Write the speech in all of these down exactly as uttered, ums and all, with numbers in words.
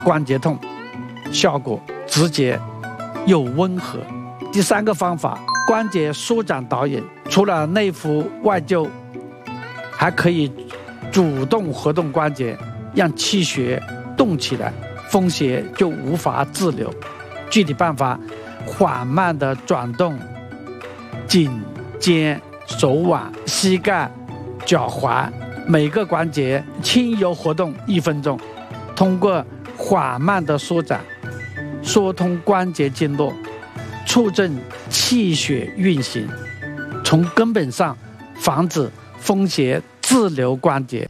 关节痛，效果直接又温和。第三个方法，关节舒展导引，除了内服外灸，还可以主动活动关节，让气血动起来，风邪就无法滞留。具体办法，缓慢的转动颈、肩、手腕、膝盖、脚踝，每个关节轻柔活动一分钟，通过缓慢的舒展，疏通关节经络，促进气血运行，从根本上防止风邪滞留关节。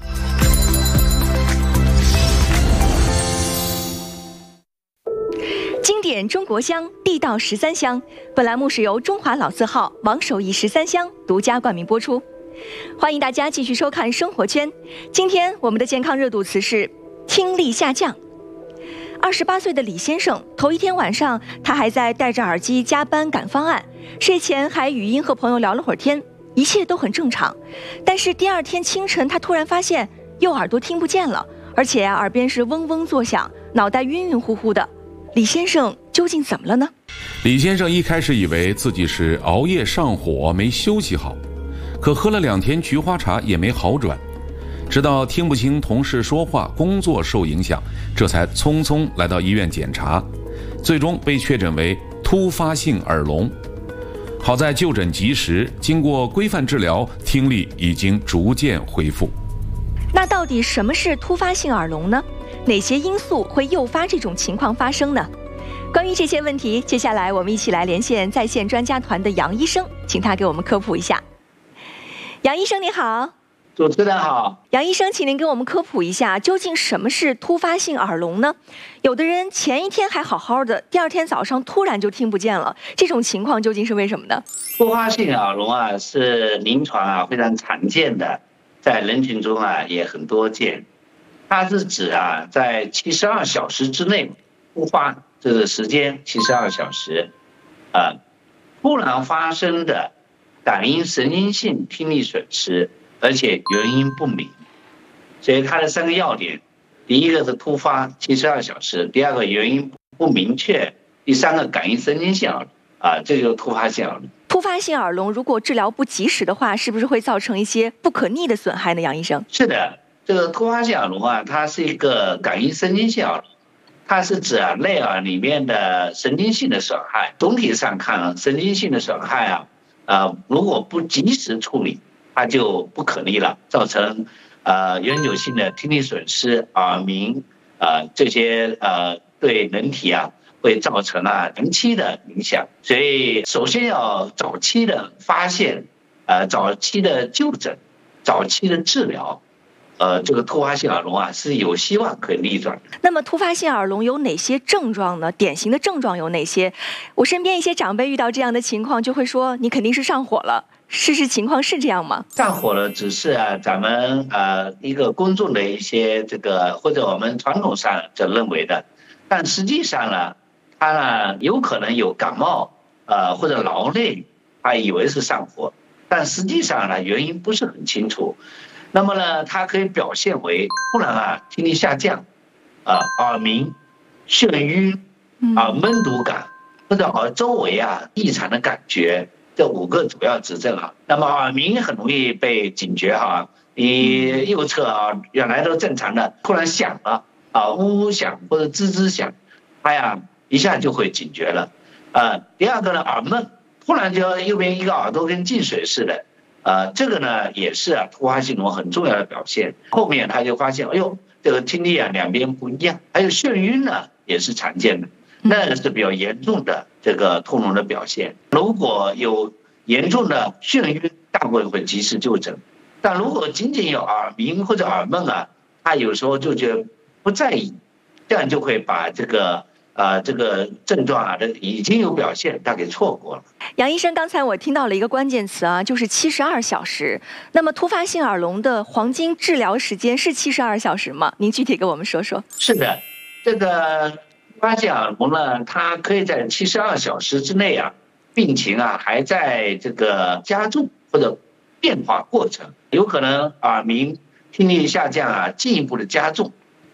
经典中国香，地道十三香。本栏目是由中华老字号王守义十三香独家冠名播出。欢迎大家继续收看生活圈。今天我们的健康热度词是听力下降。二十八岁的李先生，头一天晚上他还在戴着耳机加班赶方案，睡前还语音和朋友聊了会儿天，一切都很正常。但是第二天清晨，他突然发现右耳朵听不见了，而且啊，耳边是嗡嗡作响，脑袋晕晕乎乎的。李先生究竟怎么了呢？ 李先生一开始以为自己是熬夜上火没休息好，可喝了两天菊花茶也没好转，直到听不清同事说话，工作受影响，这才匆匆来到医院检查，最终被确诊为突发性耳聋。好在就诊及时，经过规范治疗，听力已经逐渐恢复。 那到底什么是突发性耳聋呢？哪些因素会诱发这种情况发生呢？关于这些问题，接下来我们一起来连线在线专家团的杨医生，请他给我们科普一下。杨医生你好。 主持人好。 杨医生，请您给我们科普一下，究竟什么是突发性耳聋呢？有的人前一天还好好的，第二天早上突然就听不见了，这种情况究竟是为什么呢？ 突发性耳聋啊，是临床啊非常常见的，在人群中啊也很多见。它是指啊，在七十二小时之内突发，这个时间七十二小时，啊，突然发生的感应神经性听力损失，而且原因不明。所以它的三个要点：第一个是突发七十二小时，第二个原因不明确，第三个感应神经性耳啊，这就是突发性耳聋。 突发性耳聋如果治疗不及时的话，是不是会造成一些不可逆的损害呢？杨医生？ 是的。这个突发性耳聋啊，它是一个感应神经性耳聋，它是指啊内耳里面的神经性的损害。总体上看啊，神经性的损害啊，呃，如果不及时处理，它就不可逆了，造成呃永久性的听力损失、耳鸣啊、呃、这些呃对人体啊会造成啊长期的影响。所以首先要早期的发现，呃早期的就诊，早期的治疗。呃，这个突发性耳聋啊是有希望可以逆转的。 那么突发性耳聋有哪些症状呢？典型的症状有哪些？我身边一些长辈遇到这样的情况，就会说你肯定是上火了。事实情况是这样吗？ 上火了只是啊咱们呃一个公众的一些这个或者我们传统上就认为的，但实际上呢，他呢有可能有感冒呃或者劳累，他以为是上火，但实际上呢原因不是很清楚。那么呢，它可以表现为突然啊听力下降，啊耳鸣、眩晕、啊闷堵感，或者耳周围啊异常的感觉，这五个主要指症啊。那么耳鸣很容易被警觉哈，你右侧啊原来都正常的，突然响了啊呜呜响或者吱吱响，它呀一下就会警觉了。啊，第二个呢耳闷，突然就右边一个耳朵跟进水似的。呃，这个呢也是啊突发性聋很重要的表现。后面他就发现，哎呦，这个听力啊两边不一样，还有眩晕呢也是常见的，那是比较严重的这个通聋的表现。如果有严重的眩晕，大部分会及时就诊；但如果仅仅有耳鸣或者耳闷啊，他有时候就觉得不在意，这样就会把这个。呃，这个症状啊，这已经有表现，他给错过了。 杨医生，刚才我听到了一个关键词啊，就是七十二小时。那么突发性耳聋的黄金治疗时间是七十二小时吗？您具体给我们说说。 是的，这个突发性耳聋呢，它可以在七十二小时之内啊，病情啊还在这个加重或者变化过程，有可能耳鸣、听力下降啊进一步的加重。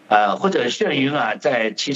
呃或者眩晕啊，在其